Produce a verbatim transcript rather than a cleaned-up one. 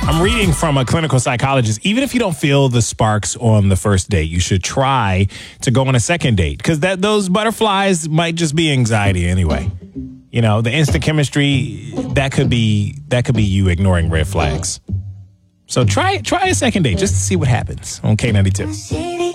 I'm reading from a clinical psychologist. Even if you don't feel the sparks on the first date, you should try to go on a second date because that those butterflies might just be anxiety anyway. You know, the instant chemistry that could be that could be you ignoring red flags. So try try a second date just to see what happens on K ninety-two.